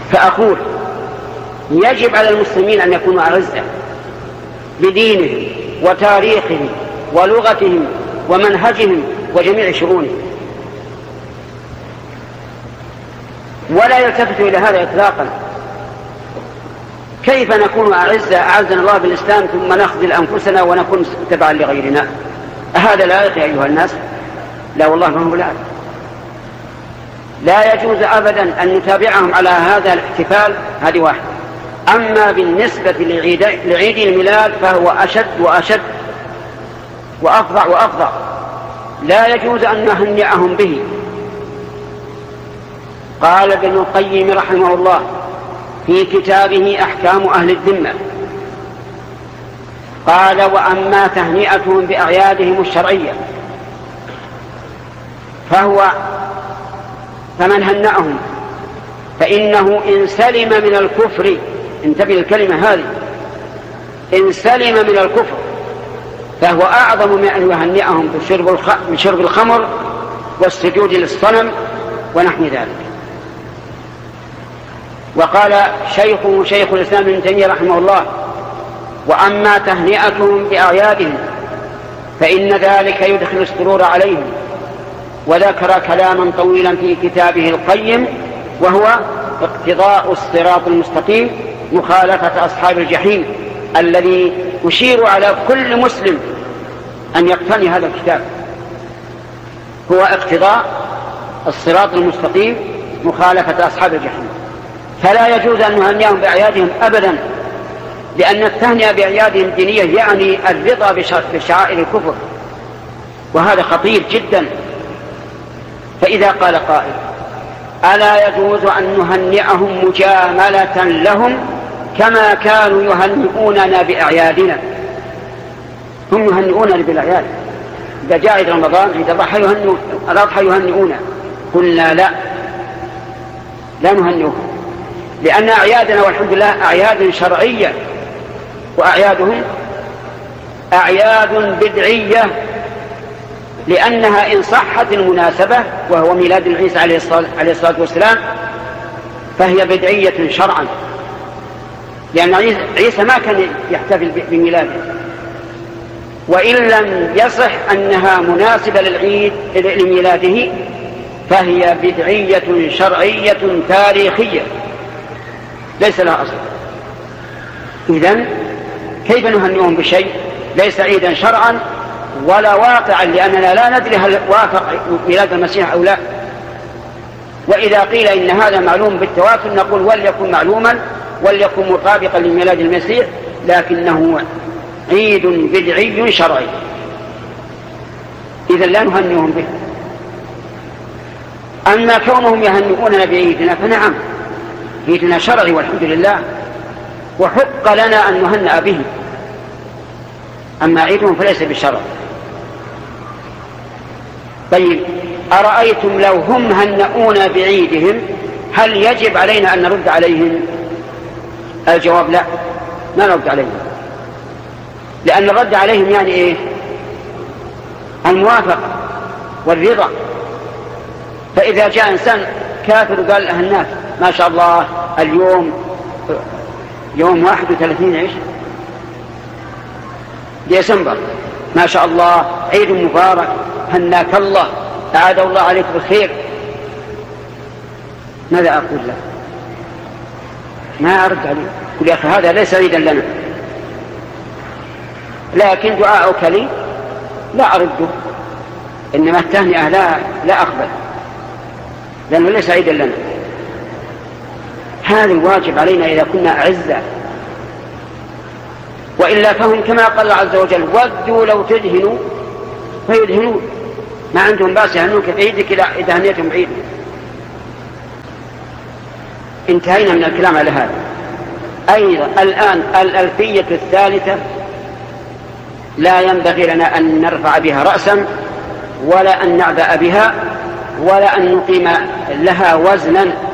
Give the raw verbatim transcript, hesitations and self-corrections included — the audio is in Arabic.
فأقول يجب على المسلمين أن يكونوا أعزة بدينهم وتاريخهم ولغتهم ومنهجهم وجميع شؤونهم، ولا يلتفتوا إلى هذا إطلاقا. كيف نكون أعزة أعزنا الله بالإسلام ثم نخذل أنفسنا ونكون تبعا لغيرنا؟ هذا لا يا أيها الناس، لا والله ما هو لا لا يجوز أبدا أن نتابعهم على هذا الاحتفال. هذه واحدة. أما بالنسبة لعيد, لعيد الميلاد فهو أشد وأشد وأفظع وأفظع، لا يجوز أن نهنئهم به. قال ابن القيم رحمه الله في كتابه أحكام أهل الذمة، قال: وأما تهنئتهم بأعيادهم الشرعية فهو فمن هنأهم فإنه إن سلم من الكفر، انتبه الكلمة هذه، إن سلم من الكفر فهو أعظم من أن يهنئهم بشرب الخمر والسجود للصنم ونحو ذلك. وقال شيخه شيخ الإسلام ابن تيمية رحمه الله: وأما تهنئتهم بأعيادهم فإن ذلك يدخل السرور عليهم. وذكر كلاما طويلا في كتابه القيم، وهو اقتضاء الصراط المستقيم مخالفة أصحاب الجحيم، الذي يشير على كل مسلم أن يقتني هذا الكتاب، هو اقتضاء الصراط المستقيم مخالفة أصحاب الجحيم. فلا يجوز أن نهنئهم بأعيادهم أبدا، لأن التهنئة بأعيادهم الدينية يعني الرضا بشعائر الكفر، وهذا خطير جدا. فإذا قال قائل: ألا يجوز أن نهنئهم مجاملة لهم كما كانوا يهنئوننا بأعيادنا؟ هم يهنئوننا بالأعياد، إذا جاء عيد رمضان عيد الأضحى يهنئونا. قلنا لا، لا نهنئهم، لأن أعيادنا والحمد لله أعياد شرعية، وأعيادهم أعياد بدعية، لأنها إن صحت المناسبة وهو ميلاد عيسى عليه الصلاة والسلام فهي بدعية شرعا، لأن عيسى ما كان يحتفل بميلاده. وإن لم يصح أنها مناسبة للعيد لميلاده فهي بدعية شرعية تاريخية ليس لها أصل. إذن كيف نهنئهم بشيء ليس عيدا شرعا ولا واقعا، لأننا لا ندري هل وافق ميلاد المسيح أو لا. وإذا قيل إن هذا معلوم بالتواتر نقول وليكن معلوما وليكن مطابقا لميلاد المسيح، لكنه عيد بدعي شرعي، إذن لا نهنئهم به. أما كونهم يهنئوننا بعيدنا فنعم، عيدنا شرعي والحمد لله، وحق لنا أن نهنأ به. أما عيدهم فليس بالشرع. طيب، أرأيتم لو هم هنؤونا بعيدهم هل يجب علينا أن نرد عليهم؟ الجواب لا، ما نرد عليهم، لأن الرد عليهم يعني إيه؟ الموافق والرضا. فإذا جاء إنسان كافر وقال أهناك ما شاء الله اليوم يوم واحد وثلاثين عيش ديسمبر، ما شاء الله عيد مبارك، هناك الله، أعاد الله عليك بالخير، ماذا أقول له؟ ما أرد عليه، قل يا أخي هذا ليس عيدا لنا، لكن دعاءك لي لا أرده، إنما التهنئة لا, لا أقبل، لأنه ليس عيدا لنا. هذا الواجب علينا إذا كنا أعزة، وإلا فهم كما قال الله عز وجل: ودوا لو تدهنوا فيدهنون، ما عندهم باس يهنوك في عيدك إذا هنيتهم بعيد. انتهينا من الكلام على هذا. أيضا الآن الألفية الثالثة لا ينبغي لنا أن نرفع بها رأسا ولا أن نعبأ بها ولا أن نقيم لها وزنا